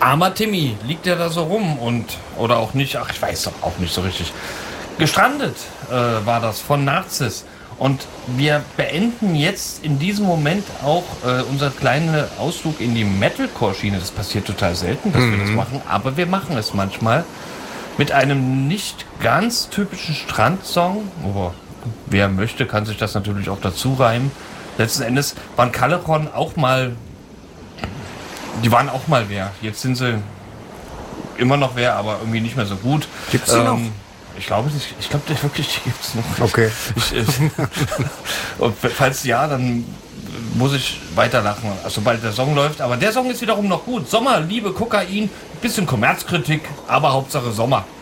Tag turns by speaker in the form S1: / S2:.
S1: armer Timmy, liegt der da so rum oder auch nicht, ach, ich weiß doch auch nicht so richtig. Gestrandet war das von Narzis. Und wir beenden jetzt in diesem Moment auch unser kleiner Ausflug in die Metalcore-Schiene. Das passiert total selten, dass wir das machen, aber wir machen es manchmal mit einem nicht ganz typischen Strandsong. Aber wer möchte, kann sich das natürlich auch dazu reimen. Letzten Endes waren Callejon auch mal, die waren auch mal wer. Jetzt sind sie immer noch wer, aber irgendwie nicht mehr so gut.
S2: Gibt's die noch?
S1: Ich glaube wirklich, die gibt es noch.
S2: Okay.
S1: Und falls ja, dann muss ich weiterlachen, sobald der Song läuft. Aber der Song ist wiederum noch gut. Sommer, Liebe, Kokain, bisschen Kommerzkritik, aber Hauptsache Sommer.